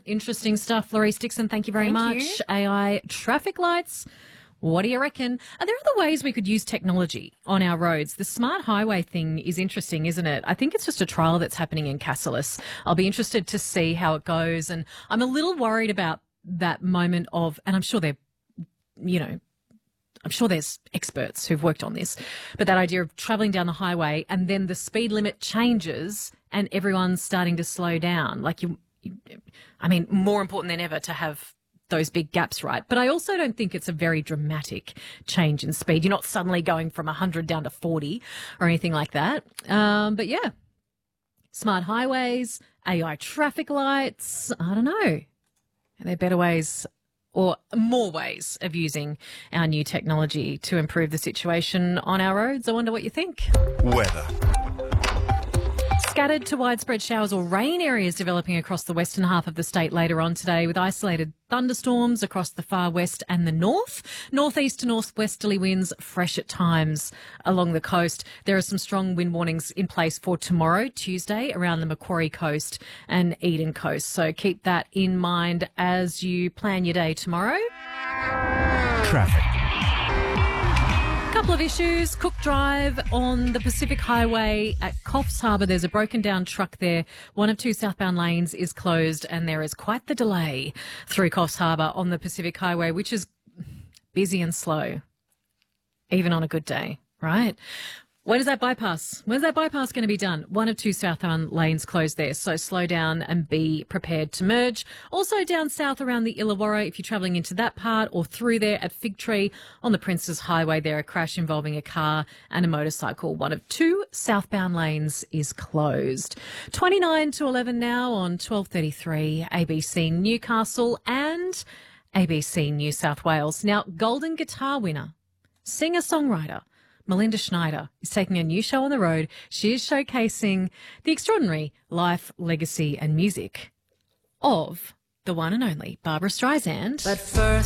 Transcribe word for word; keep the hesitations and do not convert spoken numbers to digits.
Interesting stuff. Laurie Dixon, thank you very Thank much. you. A I traffic lights. What do you reckon? Are there other ways we could use technology on our roads? The smart highway thing is interesting, isn't it? I think it's just a trial that's happening in Cassilis. I'll be interested to see how it goes. And I'm a little worried about that moment of, and I'm sure they're, you know, I'm sure there's experts who've worked on this, but that idea of travelling down the highway and then the speed limit changes and everyone's starting to slow down. Like you, you I mean, more important than ever to have those big gaps, right? But I also don't think it's a very dramatic change in speed. You're not suddenly going from one hundred down to forty or anything like that. Um, but yeah, smart highways, A I traffic lights, I don't know. Are there better ways or more ways of using our new technology to improve the situation on our roads? I wonder what you think. Weather. Scattered to widespread showers or rain areas developing across the western half of the state later on today, with isolated thunderstorms across the far west and the north. Northeast to northwesterly winds fresh at times along the coast. There are some strong wind warnings in place for tomorrow, Tuesday, around the Macquarie coast and Eden coast. So keep that in mind as you plan your day tomorrow. Traffic. Couple of issues. Cook Drive on the Pacific Highway at Coffs Harbour. There's a broken down truck there. One of two southbound lanes is closed and there is quite the delay through Coffs Harbour on the Pacific Highway, which is busy and slow, even on a good day, right? When is that bypass? When's that bypass going to be done? One of two southbound lanes closed there, so slow down and be prepared to merge. Also down south around the Illawarra, if you're travelling into that part or through there at Fig Tree on the Princes Highway, there a crash involving a car and a motorcycle. One of two southbound lanes is closed. twenty-nine to eleven now on twelve thirty-three A B C Newcastle and A B C New South Wales. Now, Golden Guitar winner, singer-songwriter Melinda Schneider is taking a new show on the road. She is showcasing the extraordinary life, legacy and music of the one and only Barbra Streisand. But first